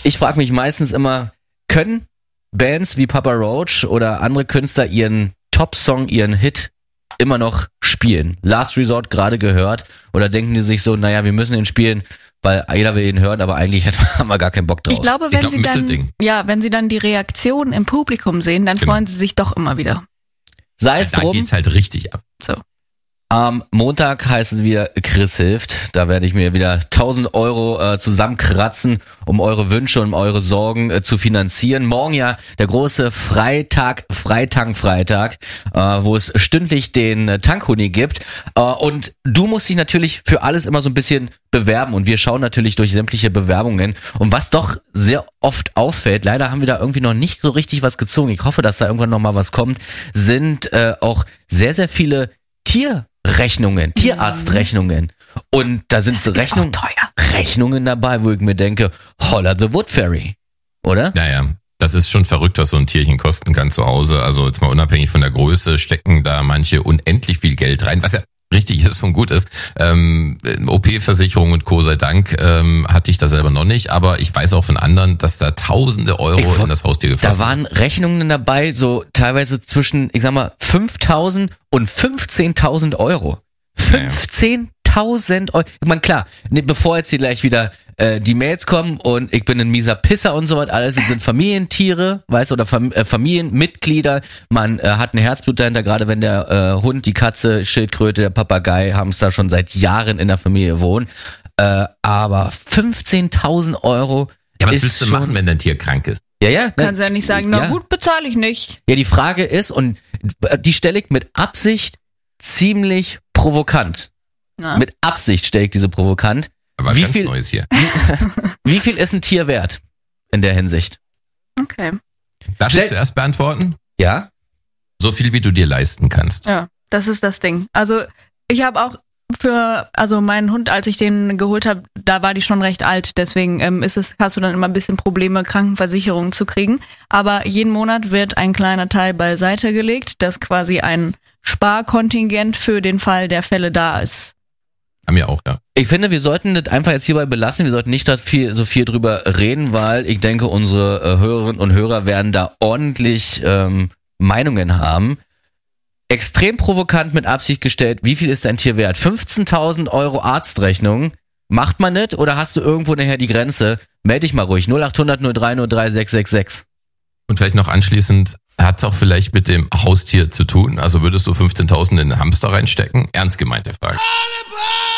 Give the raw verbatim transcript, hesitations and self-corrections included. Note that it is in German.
ich frage mich meistens immer, können Bands wie Papa Roach oder andere Künstler ihren Top-Song, ihren Hit immer noch spielen? Last Resort gerade gehört, oder denken die sich so, naja, wir müssen ihn spielen, weil jeder will ihn hören, aber eigentlich haben wir gar keinen Bock drauf. Ich glaube, wenn ich glaub, sie dann, ja, wenn sie dann die Reaktion im Publikum sehen, dann genau. freuen sie sich doch immer wieder. Sei es da drum. geht's halt richtig ab. So. Am Montag heißt es wieder Chris hilft. Da werde ich mir wieder tausend Euro äh, zusammenkratzen, um eure Wünsche und eure Sorgen äh, zu finanzieren. Morgen ja der große Freitag, Freitag-Freitag, äh, wo es stündlich den äh, Tankhuni gibt. Äh, und du musst dich natürlich für alles immer so ein bisschen bewerben. Und wir schauen natürlich durch sämtliche Bewerbungen. Und was doch sehr oft auffällt, leider haben wir da irgendwie noch nicht so richtig was gezogen. Ich hoffe, dass da irgendwann noch mal was kommt, sind äh, auch sehr, sehr viele Tierrechnungen, Tierarztrechnungen. Und da sind so Rechnungen, Rechnungen dabei, wo ich mir denke, holla the Wood Fairy, oder? Naja, das ist schon verrückt, was so ein Tierchen kosten kann zu Hause. Also jetzt mal unabhängig von der Größe stecken da manche unendlich viel Geld rein, was ja richtig ist und gut ist. Ähm, O P-Versicherung und Co. sei Dank ähm, hatte ich da selber noch nicht, aber ich weiß auch von anderen, dass da tausende Euro ich, in das Haustier geflossen Da waren Rechnungen dabei, so teilweise zwischen, ich sag mal, fünftausend und fünfzehntausend Euro. fünfzehntausend Euro. Ich meine, klar, bevor jetzt hier gleich wieder äh, die Mails kommen und ich bin ein mieser Pisser und so was, alles sind Familientiere, weißt du, oder Fam- äh, Familienmitglieder. Man äh, hat ein Herzblut dahinter, gerade wenn der äh, Hund, die Katze, Schildkröte, der Papagei, Hamster schon seit Jahren in der Familie wohnen. Äh, aber fünfzehntausend Euro. Ja, was ist willst du schon machen, wenn dein Tier krank ist? Ja, ja. Kannst ja nicht sagen, na ja. gut, bezahle ich nicht. Ja, die Frage ist, und die stelle ich mit Absicht ziemlich provokant. Na? Mit Absicht stelle ich diese provokant. Aber wie ganz viel, Neues hier. Wie viel ist ein Tier wert in der Hinsicht? Okay. Darf Stell- ich zuerst beantworten? Ja? So viel, wie du dir leisten kannst. Ja, das ist das Ding. Also ich habe auch für, also meinen Hund, als ich den geholt habe, da war die schon recht alt. Deswegen ähm, ist es, hast du dann immer ein bisschen Probleme, Krankenversicherungen zu kriegen. Aber jeden Monat wird ein kleiner Teil beiseite gelegt, dass quasi ein Sparkontingent für den Fall der Fälle da ist. Haben wir auch, ja. Ich finde, wir sollten das einfach jetzt hierbei belassen. Wir sollten nicht da viel, so viel drüber reden, weil ich denke, unsere äh, Hörerinnen und Hörer werden da ordentlich ähm, Meinungen haben. Extrem provokant mit Absicht gestellt. Wie viel ist dein Tier wert? fünfzehntausend Euro Arztrechnung. Macht man nicht oder hast du irgendwo nachher die Grenze? Meld dich mal ruhig. null acht hundert null drei null drei sechs sechs sechs. Und vielleicht noch anschließend, hat es auch vielleicht mit dem Haustier zu tun? Also würdest du fünfzehntausend in einen Hamster reinstecken? Ernst gemeinte Frage.